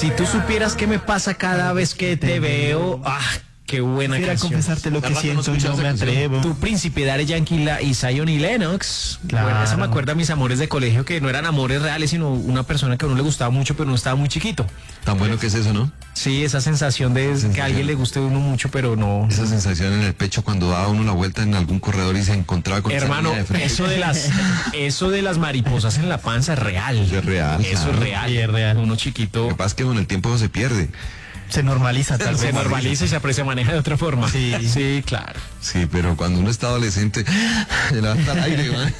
Si tú supieras qué me pasa cada vez que te veo, qué buena Quisiera canción. confesarte lo que Hace rato no siento y escuchaba no esa me canción. atrevo. Tu príncipe, Daddy Yankee y Zion y Lennox. Claro. Bueno, eso me acuerda a mis amores de colegio, que no eran amores reales, sino una persona que a uno le gustaba mucho, pero no estaba muy chiquito. Tan bueno que es eso, ¿no? Sí, esa sensación de que a alguien le guste a uno mucho, pero no. Esa sensación en el pecho cuando daba uno la vuelta en algún corredor y se encontraba con esa Hermano, niña de frente. eso de las mariposas en la panza es real. Eso es real, Eso claro. es real. Sí, es real. Uno chiquito Lo que pasa es que con el tiempo eso se pierde. Se normaliza tal se vez. normaliza y se maneja de otra forma. Sí. Sí, claro. Sí, pero cuando uno está adolescente, se levanta el aire, man.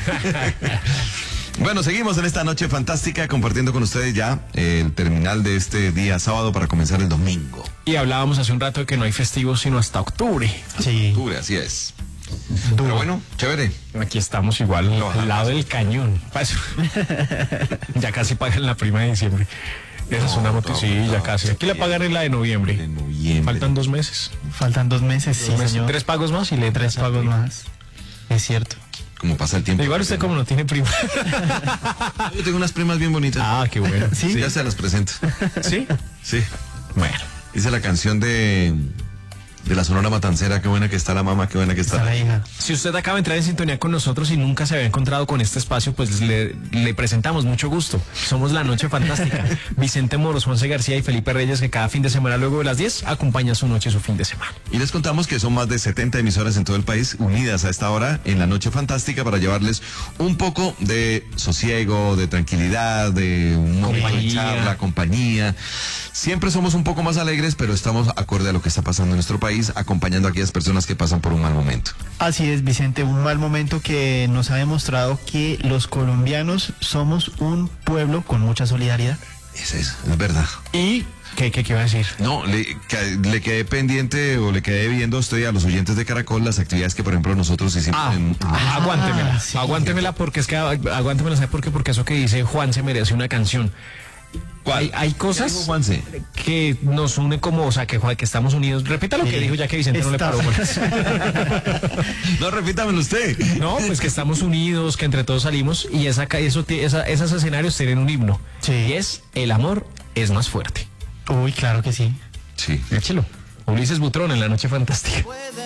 Bueno, seguimos en esta noche fantástica compartiendo con ustedes ya el terminal de este día sábado para comenzar el domingo. Y hablábamos hace un rato de que no hay festivos sino hasta octubre. Sí. Octubre, así es. Pero bueno, chévere. Aquí estamos igual al lado del cañón. Ya casi pagan la prima de diciembre. Esa es una moto, ya casi. Aquí la pagan en la de noviembre. En noviembre. Faltan 2 meses. Faltan 2 meses, sí, señor. 3 pagos más y le 3 pagos más. Es cierto. Como pasa el tiempo. Igual usted como no tiene prima. Yo tengo unas primas bien bonitas. Qué bueno. Sí, ya se las presento. ¿Sí? Sí. Bueno. Hice la canción de la Sonora Matancera. Qué buena que está la mamá, qué buena que está Está la hija. Si usted acaba de entrar en sintonía con nosotros y nunca se había encontrado con este espacio, pues le presentamos mucho gusto. Somos La Noche Fantástica. Vicente Moros, Juanse García y Felipe Reyes, que cada fin de semana luego de las 10 acompañan su noche y su fin de semana. Y les contamos que son más de 70 emisoras en todo el país unidas a esta hora en La Noche Fantástica para llevarles un poco de sosiego, de tranquilidad, de un momento de Compañía. charla, compañía. Siempre somos un poco más alegres, pero estamos acorde a lo que está pasando en nuestro país, acompañando a aquellas personas que pasan por un mal momento. Así es, Vicente, un mal momento que nos ha demostrado que los colombianos somos un pueblo con mucha solidaridad. Es verdad. ¿Y qué iba a decir? No, le quedé pendiente o le quedé viendo a usted y a los oyentes de Caracol las actividades que, por ejemplo, nosotros hicimos Aguántemela. sí. Aguántemela porque es que aguántemela, ¿sabe por qué? Porque eso que dice Juan se merece una canción. Hay ¿Qué dijo cosas Juanse? que nos unen como, o sea, que estamos unidos. Repita lo que dijo ya que Vicente no le paró bolas. No, repítamelo usted. No, pues que estamos unidos, que entre todos salimos y esos escenarios tienen un himno. Sí. Y es el amor es más fuerte. Uy, claro que sí. Sí. Échelo. Ulises Butrón en La Noche Fantástica. Puede